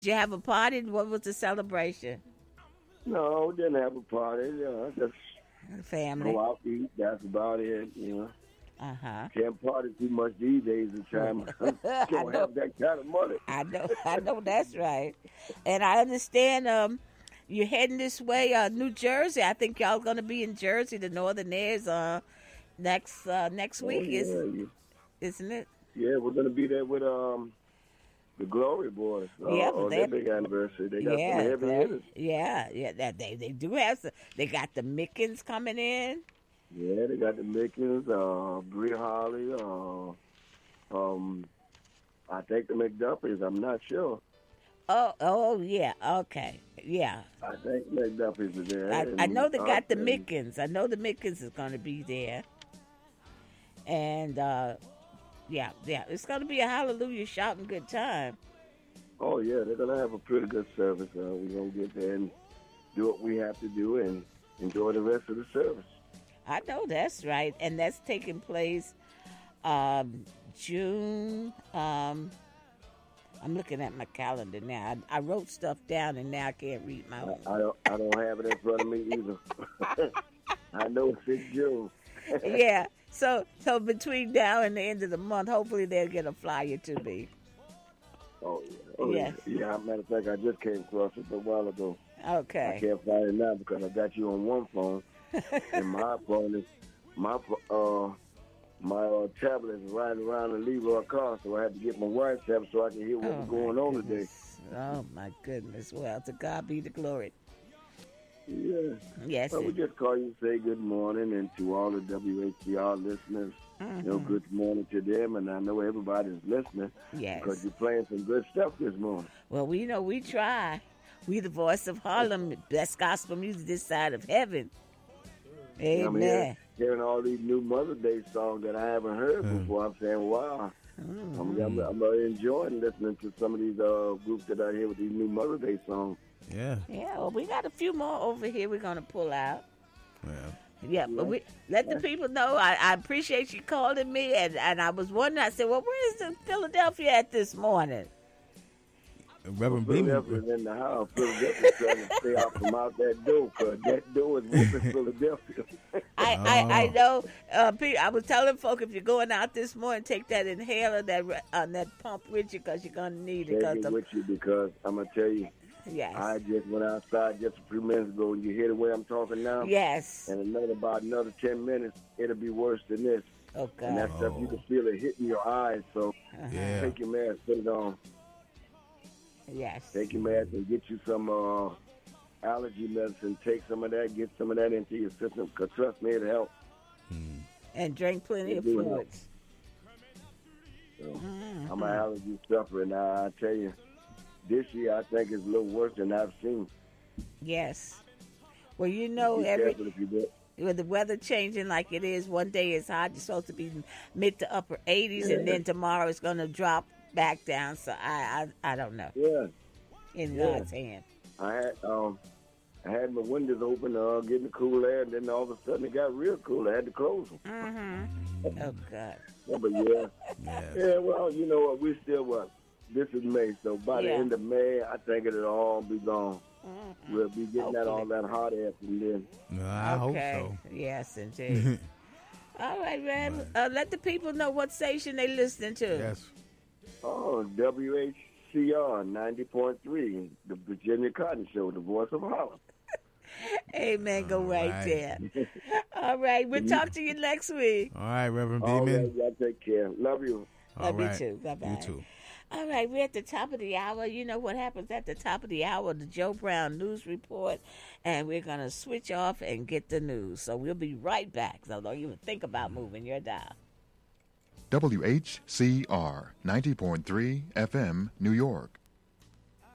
Did you have a party? What was the celebration? No, we didn't have a party. Just Family. go out to eat. That's about it. Uh-huh. Can't party too much these days. The time I don't know. have that kind of money. I know that's right. And I understand you're heading this way, New Jersey. I think y'all gonna be in Jersey, the Northernaires, next week, isn't it? Yeah, we're gonna be there with the Glory Boys. Yeah, On their big anniversary. They got some heavy hitters. yeah. They do have some. They got the Mickens coming in. Yeah, they got the Mickens, Bree Holly, I think the McDuffies. I'm not sure. Oh, yeah, okay, yeah. I think McDuffies are there. I know they got the Mickens. I know the Mickens is going to be there. And, yeah, it's going to be a hallelujah shouting good time. Oh, yeah, they're going to have a pretty good service. We're going to get there and do what we have to do and enjoy the rest of the service. I know that's right. And that's taking place June. I'm looking at my calendar now. I wrote stuff down, and now I can't read my own. I don't have it in front of me either. I know it's June. Yeah. So between now and the end of the month, hopefully they'll get a flyer to me. Oh, yeah. Yes. Yeah, matter of fact, I just came across it a while ago. Okay. I can't find it now because I got you on one phone, and my phone is my tablet is riding around in Leroy car, so I had to get my wife tablet so I can hear what's going on today. Oh my goodness! Well, to God be the glory. Yeah. Yes. Well, we just call you to say good morning, and to all the WHCR listeners, good morning to them, and I know everybody's listening. Yes. Because you're playing some good stuff this morning. Well, we try. We the voice of Harlem, best gospel music this side of heaven. Amen. I'm hearing all these new Mother's Day songs that I haven't heard before. I'm saying, wow. I'm enjoying listening to some of these groups that I hear with these new Mother's Day songs. Yeah. Yeah, well, we got a few more over here we're going to pull out. Yeah. Yeah, but we let the people know. I appreciate you calling me, and I was wondering, I said, well, where is the Philadelphia at this morning? Reverend Beeman Philadelphia's in the house. Philadelphia's trying to stay out from out that door, because that door is whooping Philadelphia. I know. I was telling folk, if you're going out this morning, take that inhaler, that pump with you, because you're going to need it. Take it with you, because I'm going to tell you, yes. I just went outside just a few minutes ago, and you hear the way I'm talking now? Yes. And about another 10 minutes, it'll be worse than this. Oh, God. And that stuff, you can feel it hitting your eyes, so take your mask, put it on. Yes. Take your mask and get you some allergy medicine. Take some of that, get some of that into your system, because trust me, it'll help. And drink plenty of fluids. So, I'm an allergy sufferer now. I tell you, this year I think it's a little worse than I've seen. Yes. Well, you know, with the weather changing like it is, one day it's hot. It's supposed to be mid to upper 80s, and then tomorrow it's going to drop back down. So I don't know. Yeah. In God's hand. I had my windows open, getting the cool air, and then all of a sudden it got real cool. I had to close them. Oh, God. Yeah, but yeah, well, you know what? We still this is May, so by the end of May, I think it'll all be gone. We'll be getting all that hot air from then. I hope so. Yes, indeed. All right, man. Let the people know what station they listening to. Yes. Oh, WHCR 90.3, the Virginia Cotton Show, the voice of Harlem. Amen. Go right there. All right. We'll talk to you next week. All right, Reverend All Beeman. right, y'all take care. Love you. Love you too. Bye-bye. You too. All right, we're at the top of the hour. You know what happens at the top of the hour, the Joe Brown News Report, and we're going to switch off and get the news. So we'll be right back, so don't even think about moving your dial. WHCR 90.3 FM, New York.